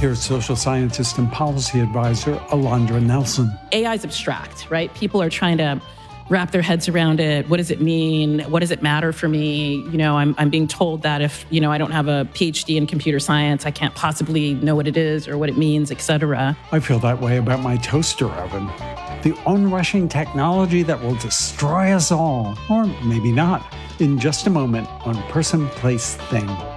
Here's social scientist and policy advisor Alondra Nelson. AI is abstract, right? People are trying to wrap their heads around it. What does it mean? What does it matter for me? I'm being told that if, I don't have a PhD in computer science, I can't possibly know what it is or what it means, etc. I feel that way about my toaster oven. The onrushing technology that will destroy us all, or maybe not, in just a moment on Person, Place, Thing.